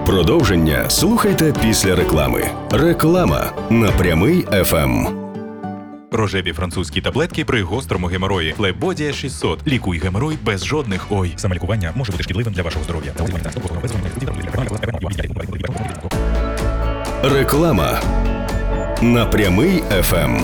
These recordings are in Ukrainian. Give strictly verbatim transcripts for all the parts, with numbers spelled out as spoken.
Продовження слухайте після реклами. Реклама на Прямий еф ем. Рожеві французькі таблетки при гострому геморої. Флебодія шістсот. Лікуй геморой без жодних ой. Самолікування може бути шкідливим для вашого здоров'я. Реклама на Прямий еф ем.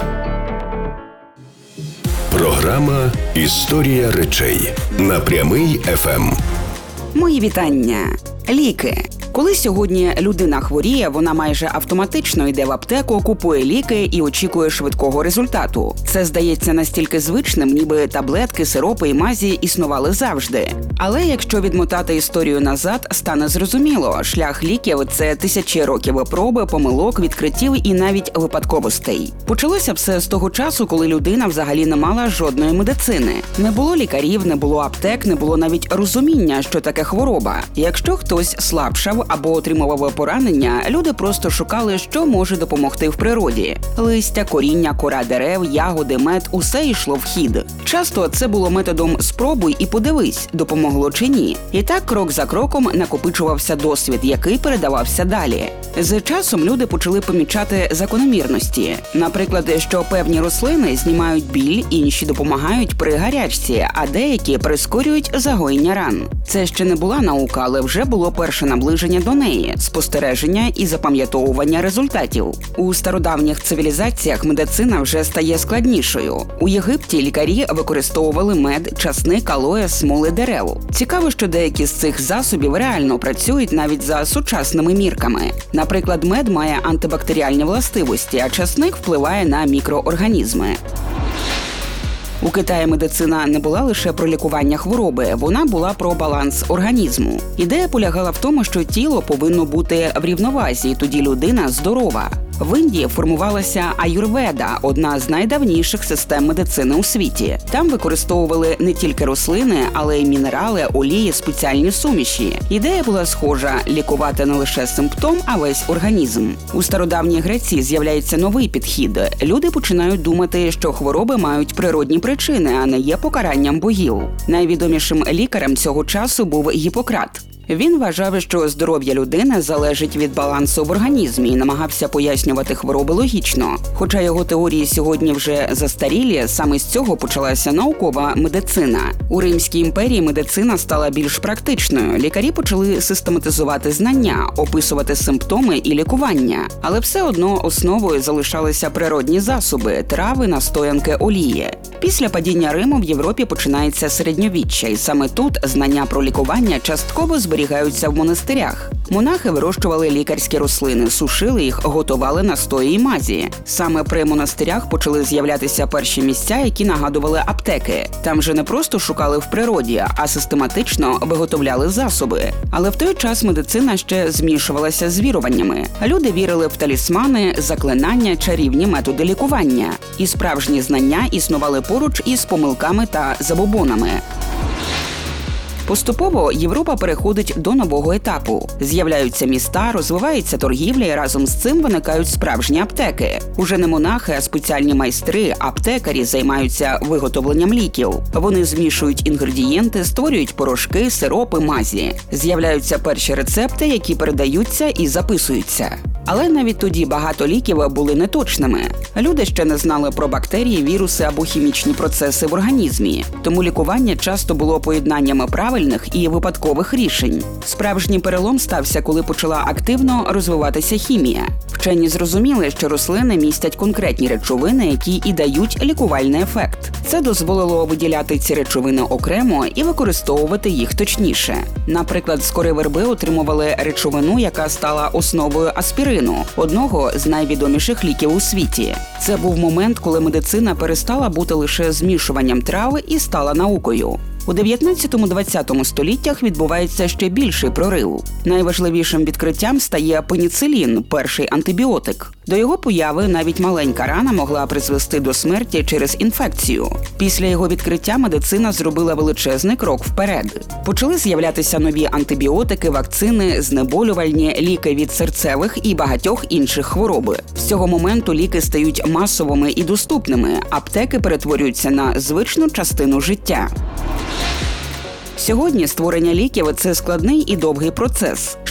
Програма «Історія речей» на Прямий еф ем. Мої вітання. Ліки. Коли сьогодні людина хворіє, вона майже автоматично йде в аптеку, купує ліки і очікує швидкого результату. Це здається настільки звичним, ніби таблетки, сиропи і мазі існували завжди. Але якщо відмотати історію назад, стане зрозуміло, шлях ліків – це тисячі років проби, помилок, відкриттів і навіть випадковостей. Почалося все з того часу, коли людина взагалі не мала жодної медицини. Не було лікарів, не було аптек, не було навіть розуміння, що таке хвороба. Якщо хтось слабшав або отримував поранення, люди просто шукали, що може допомогти в природі. Листя, коріння, кора дерев, ягоди, мед – усе йшло в хід. Часто це було методом «спробуй і подивись, допомогло чи ні». І так крок за кроком накопичувався досвід, який передавався далі. З часом люди почали помічати закономірності. Наприклад, що певні рослини знімають біль, інші допомагають при гарячці, а деякі прискорюють загоєння ран. Це ще не була наука, але вже було перше наближення до неї – спостереження і запам'ятовування результатів. У стародавніх цивілізаціях медицина вже стає складнішою. У Єгипті лікарі використовували мед, часник, алоє, смоли дерев. Цікаво, що деякі з цих засобів реально працюють навіть за сучасними мірками. Наприклад, мед має антибактеріальні властивості, а часник впливає на мікроорганізми. У Китаї медицина не була лише про лікування хвороби, вона була про баланс організму. Ідея полягала в тому, що тіло повинно бути в рівновазі, тоді людина здорова. В Індії формувалася аюрведа – одна з найдавніших систем медицини у світі. Там використовували не тільки рослини, але й мінерали, олії, спеціальні суміші. Ідея була схожа – лікувати не лише симптом, а весь організм. У стародавній Греції з'являється новий підхід. Люди починають думати, що хвороби мають природні причини, а не є покаранням богів. Найвідомішим лікарем цього часу був Гіппократ. Він вважав, що здоров'я людини залежить від балансу в організмі і намагався пояснювати хвороби логічно. Хоча його теорії сьогодні вже застарілі, саме з цього почалася наукова медицина. У Римській імперії медицина стала більш практичною. Лікарі почали систематизувати знання, описувати симптоми і лікування. Але все одно основою залишалися природні засоби – трави, настоянки, олії. Після падіння Риму в Європі починається середньовіччя, і саме тут знання про лікування частково зберігаються в монастирях. Монахи вирощували лікарські рослини, сушили їх, готували настої і мазі. Саме при монастирях почали з'являтися перші місця, які нагадували аптеки. Там же не просто шукали в природі, а систематично виготовляли засоби. Але в той час медицина ще змішувалася з віруваннями. Люди вірили в талісмани, заклинання, чарівні методи лікування. І справжні знання існували поруч із помилками та забобонами. Поступово Європа переходить до нового етапу. З'являються міста, розвивається торгівля і разом з цим виникають справжні аптеки. Уже не монахи, а спеціальні майстри, аптекарі займаються виготовленням ліків. Вони змішують інгредієнти, створюють порошки, сиропи, мазі. З'являються перші рецепти, які передаються і записуються. Але навіть тоді багато ліків були неточними. Люди ще не знали про бактерії, віруси або хімічні процеси в організмі. Тому лікування часто було поєднаннями правильних і випадкових рішень. Справжній перелом стався, коли почала активно розвиватися хімія. Вчені зрозуміли, що рослини містять конкретні речовини, які і дають лікувальний ефект. Це дозволило виділяти ці речовини окремо і використовувати їх точніше. Наприклад, з кори верби отримували речовину, яка стала основою аспірину – одного з найвідоміших ліків у світі. Це був момент, коли медицина перестала бути лише змішуванням трави і стала наукою. У дев'ятнадцятому-двадцятому століттях відбувається ще більший прорив. Найважливішим відкриттям стає пеніцилін – перший антибіотик. До його появи навіть маленька рана могла призвести до смерті через інфекцію. Після його відкриття медицина зробила величезний крок вперед. Почали з'являтися нові антибіотики, вакцини, знеболювальні, ліки від серцевих і багатьох інших хвороб. З цього моменту ліки стають масовими і доступними, аптеки перетворюються на звичну частину життя. Сьогодні створення ліків – це складний і довгий процес.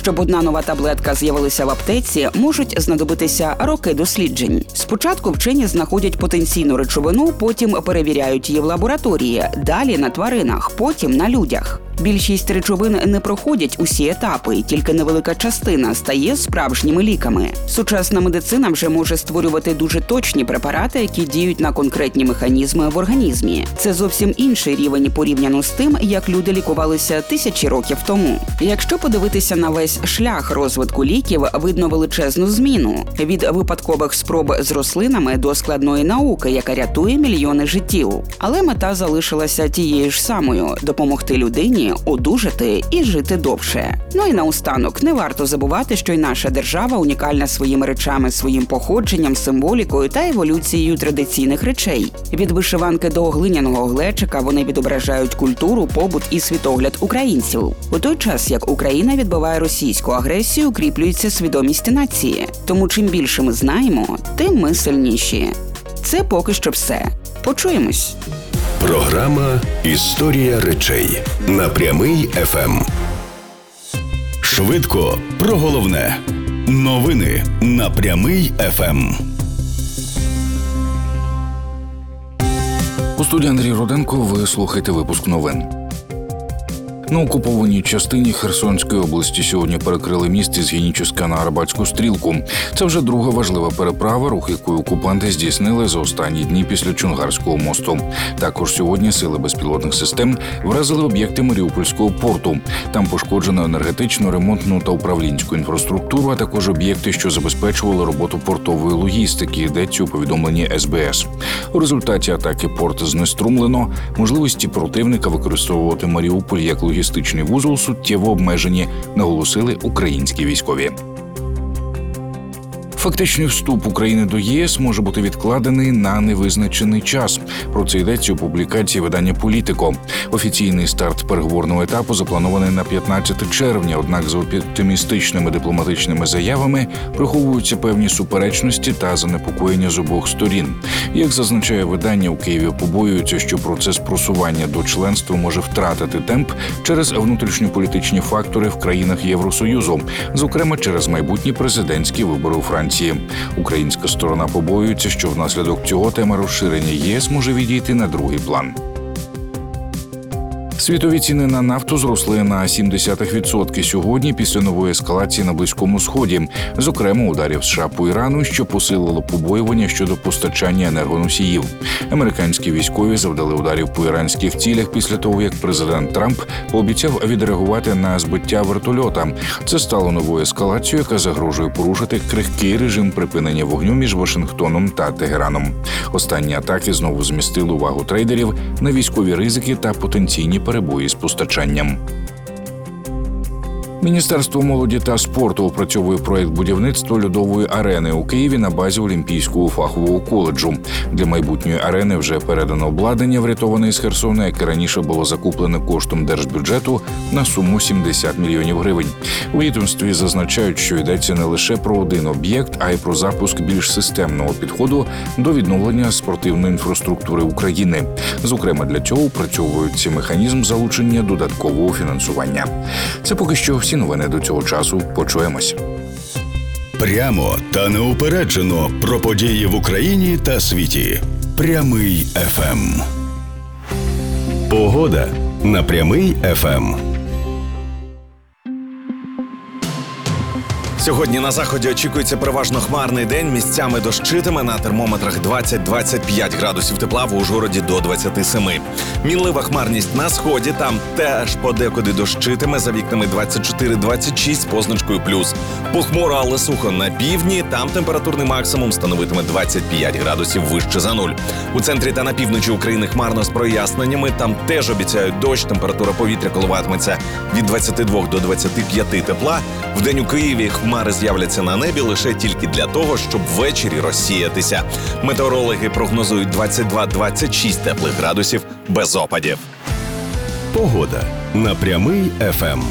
Щоб одна нова таблетка з'явилася в аптеці, можуть знадобитися роки досліджень. Спочатку вчені знаходять потенційну речовину, потім перевіряють її в лабораторії, далі на тваринах, потім на людях. Більшість речовин не проходять усі етапи, і тільки невелика частина стає справжніми ліками. Сучасна медицина вже може створювати дуже точні препарати, які діють на конкретні механізми в організмі. Це зовсім інший рівень порівняно з тим, як люди лікувалися тисячі років тому. Якщо подивитися на весь шлях розвитку ліків, видно величезну зміну – від випадкових спроб з рослинами до складної науки, яка рятує мільйони життів. Але мета залишилася тією ж самою – допомогти людині одужати і жити довше. Ну і наостанок, не варто забувати, що й наша держава унікальна своїми речами, своїм походженням, символікою та еволюцією традиційних речей. Від вишиванки до глиняного глечика вони відображають культуру, побут і світогляд українців. У той час, як Україна відбиває російську агресію, укріплюється свідомість нації. Тому чим більше ми знаємо, тим ми сильніші. Це поки що все. Почуємось. Програма «Історія речей» на Прямий еф ем. Швидко про головне. Новини на Прямий еф ем. У студії Андрій Руденко ви слухаєте випуск новин. На окупованій частині Херсонської області сьогодні перекрили міст із Геніческа на Арабатську стрілку. Це вже друга важлива переправа, рух якої окупанти здійснили за останні дні після Чонгарського мосту. Також сьогодні сили безпілотних систем вразили об'єкти Маріупольського порту. Там пошкоджено енергетичну, ремонтну та управлінську інфраструктуру, а також об'єкти, що забезпечували роботу портової логістики, йдеться у повідомленні ес бе ес. У результаті атаки порт знеструмлено, можливості противника використовувати Маріуполь як логістичний вузол суттєво обмежені, наголосили українські військові. Фактичний вступ України до ЄС може бути відкладений на невизначений час. Про це йдеться у публікації видання «Політико». Офіційний старт переговорного етапу запланований на п'ятнадцяте червня, однак за оптимістичними дипломатичними заявами приховуються певні суперечності та занепокоєння з обох сторін. Як зазначає видання, у Києві побоюються, що процес просування до членства може втратити темп через внутрішньополітичні фактори в країнах Євросоюзу, зокрема через майбутні президентські вибори у Франції. Українська сторона побоюється, що внаслідок цього тема розширення ЄС може відійти на другий план. Світові ціни на нафту зросли на сім десятих відсотка сьогодні після нової ескалації на Близькому Сході, зокрема ударів США по Ірану, що посилило побоювання щодо постачання енергоносіїв. Американські військові завдали ударів по іранських цілях після того, як президент Трамп пообіцяв відреагувати на збиття вертольота. Це стало новою ескалацією, яка загрожує порушити крихкий режим припинення вогню між Вашингтоном та Тегераном. Останні атаки знову змістили увагу трейдерів на військові ризики та потенційні перебої з постачанням. Міністерство молоді та спорту опрацьовує проєкт будівництва льодової арени у Києві на базі Олімпійського фахового коледжу. Для майбутньої арени вже передано обладнання, врятоване з Херсона, яке раніше було закуплене коштом держбюджету на суму сімдесят мільйонів гривень. У відомстві зазначають, що йдеться не лише про один об'єкт, а й про запуск більш системного підходу до відновлення спортивної інфраструктури України. Зокрема, для цього опрацьовується механізм залучення додаткового фінансування. Це поки що всі новини до цього часу. Почуємось. Прямо та неупереджено про події в Україні та світі. Прямий еф ем. Погода на Прямий еф ем. Сьогодні на заході очікується переважно хмарний день, місцями дощитиме, на термометрах двадцять-двадцять п'ять градусів тепла, в Ужгороді до двадцять сім. Мінлива хмарність на сході, там теж подекуди дощитиме, за вікнами двадцять чотири двадцять шість позначкою плюс. Похмуро, але сухо на півдні, там температурний максимум становитиме двадцять п'ять градусів вище за нуль. У центрі та на півночі України хмарно з проясненнями, там теж обіцяють дощ, температура повітря коливатиметься від двадцяти двох до двадцяти п'яти тепла. Вдень у Києві хмари з'являться на небі лише тільки для того, щоб ввечері розсіятися. Метеорологи прогнозують двадцять два двадцять шість теплих градусів без опадів. Погода на Прямий еф ем.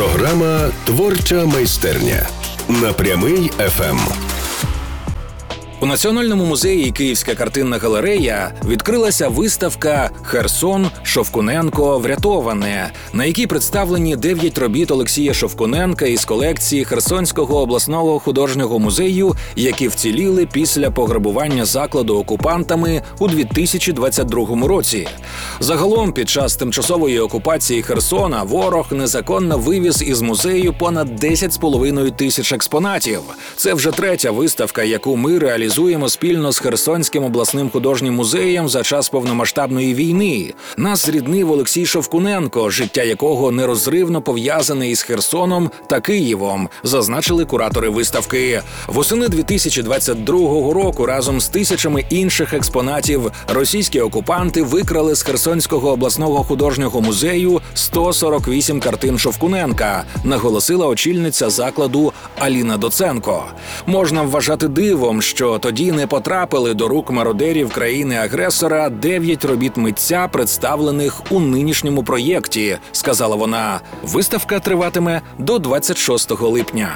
Програма «Творча майстерня» на Прямий еф ем. У Національному музеї «Київська картинна галерея» відкрилася виставка «Херсон. Шовкуненко. Врятоване», на якій представлені дев'ять робіт Олексія Шовкуненка із колекції Херсонського обласного художнього музею, які вціліли після пограбування закладу окупантами у дві тисячі двадцять другому році. Загалом, під час тимчасової окупації Херсона ворог незаконно вивіз із музею понад десять з половиною тисяч експонатів. Це вже третя виставка, яку ми реалізуємо спільно з Херсонським обласним художнім музеєм за час повномасштабної війни. Нас зріднив Олексій Шовкуненко, життя якого нерозривно пов'язане із Херсоном та Києвом, зазначили куратори виставки. Восени дві тисячі двадцять другого року разом з тисячами інших експонатів російські окупанти викрали з Херсонського обласного художнього музею сто сорок вісім картин Шовкуненка, наголосила очільниця закладу Аліна Доценко. Можна вважати дивом, що тоді не потрапили до рук мародерів країни-агресора дев'ять робіт митця, представлених у нинішньому проєкті, сказала вона. Виставка триватиме до двадцять шостого липня.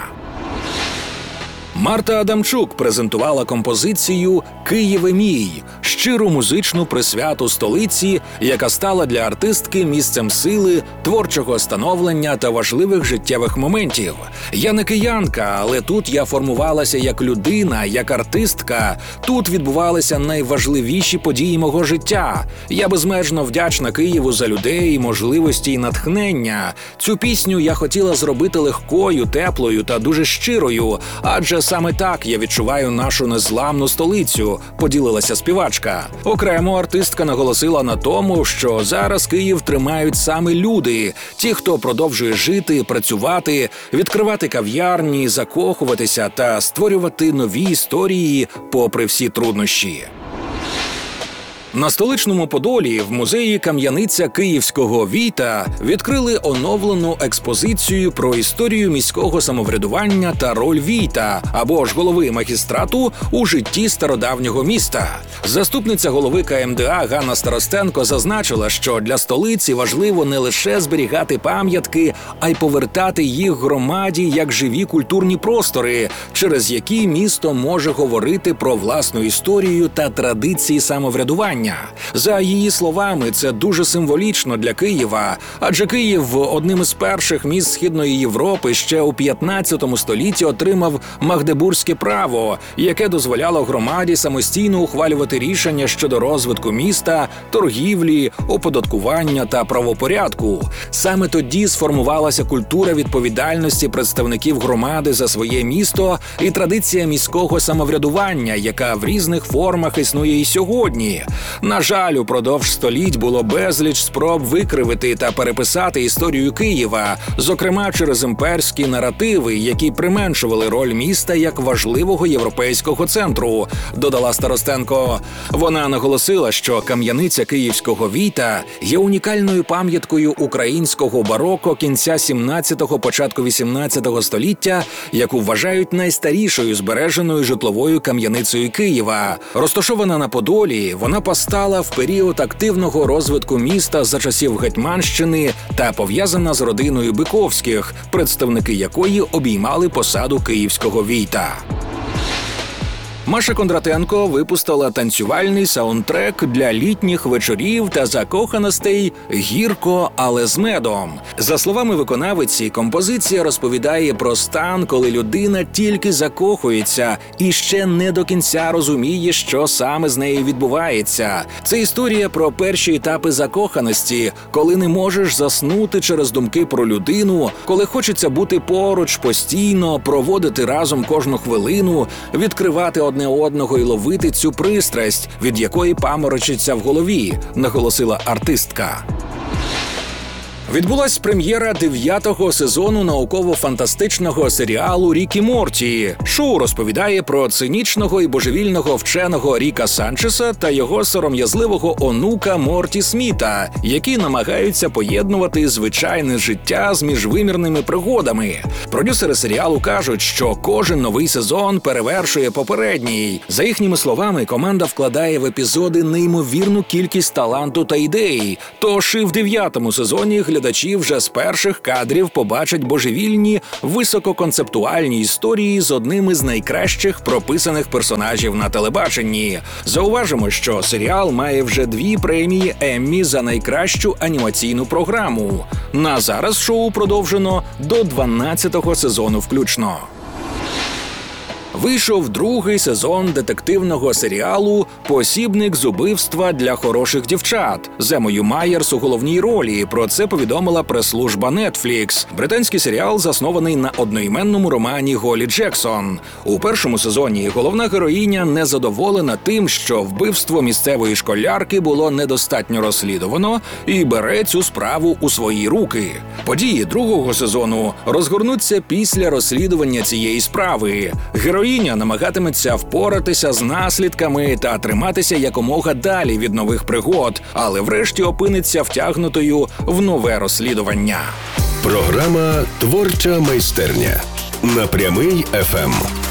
Марта Адамчук презентувала композицію «Києве мій» – щиру музичну присвяту столиці, яка стала для артистки місцем сили, творчого становлення та важливих життєвих моментів. Я не киянка, але тут я формувалася як людина, як артистка. Тут відбувалися найважливіші події мого життя. Я безмежно вдячна Києву за людей, можливості і натхнення. Цю пісню я хотіла зробити легкою, теплою та дуже щирою, адже саме так я відчуваю нашу незламну столицю, поділилася співачка. Окремо артистка наголосила на тому, що зараз Київ тримають саме люди, ті, хто продовжує жити, працювати, відкривати кав'ярні, закохуватися та створювати нові історії попри всі труднощі. На столичному Подолі в музеї «Кам'яниця Київського Війта» відкрили оновлену експозицію про історію міського самоврядування та роль Війта, або ж голови магістрату, у житті стародавнього міста. Заступниця голови ка ем де а Ганна Старостенко зазначила, що для столиці важливо не лише зберігати пам'ятки, а й повертати їх громаді як живі культурні простори, через які місто може говорити про власну історію та традиції самоврядування. За її словами, це дуже символічно для Києва, адже Київ одним із перших міст Східної Європи ще у п'ятнадцятому столітті отримав Магдебурзьке право, яке дозволяло громаді самостійно ухвалювати рішення щодо розвитку міста, торгівлі, оподаткування та правопорядку. Саме тоді сформувалася культура відповідальності представників громади за своє місто і традиція міського самоврядування, яка в різних формах існує і сьогодні. На жаль, упродовж століть було безліч спроб викривити та переписати історію Києва, зокрема через імперські наративи, які применшували роль міста як важливого європейського центру, додала Старостенко. Вона наголосила, що кам'яниця Київського Війта є унікальною пам'яткою українського бароко кінця сімнадцятого – початку вісімнадцятого століття, яку вважають найстарішою збереженою житловою кам'яницею Києва. Розташована на Подолі, вона постала в період активного розвитку міста за часів Гетьманщини та пов'язана з родиною Биковських, представники якої обіймали посаду Київського Війта. Маша Кондратенко випустила танцювальний саундтрек для літніх вечорів та закоханостей «Гірко, але з медом». За словами виконавиці, композиція розповідає про стан, коли людина тільки закохується і ще не до кінця розуміє, що саме з нею відбувається. Це історія про перші етапи закоханості, коли не можеш заснути через думки про людину, коли хочеться бути поруч постійно, проводити разом кожну хвилину, відкривати одне одного і ловити цю пристрасть, від якої паморочиться в голові, наголосила артистка. Відбулась прем'єра дев'ятого сезону науково-фантастичного серіалу «Рік і Морті». Шоу розповідає про цинічного і божевільного вченого Ріка Санчеса та його сором'язливого онука Морті Сміта, які намагаються поєднувати звичайне життя з міжвимірними пригодами. Продюсери серіалу кажуть, що кожен новий сезон перевершує попередній. За їхніми словами, команда вкладає в епізоди неймовірну кількість таланту та ідей. Тож і в дев'ятому сезоні глядачі вже з перших кадрів побачать божевільні, висококонцептуальні історії з одним із найкращих прописаних персонажів на телебаченні. Зауважимо, що серіал має вже дві премії Еммі за найкращу анімаційну програму. На зараз шоу продовжено до дванадцятого сезону включно. Вийшов другий сезон детективного серіалу «Посібник з убивства для хороших дівчат» з Еммою Майерс у головній ролі. Про це повідомила прес-служба Netflix. Британський серіал заснований на одноіменному романі Голі Джексон. У першому сезоні головна героїня незадоволена тим, що вбивство місцевої школярки було недостатньо розслідувано, і бере цю справу у свої руки. Події другого сезону розгорнуться після розслідування цієї справи. Героїня намагатиметься впоратися з наслідками та триматися якомога далі від нових пригод, але врешті опиниться втягнутою в нове розслідування. Програма «Творча майстерня» на Прямий еф ем.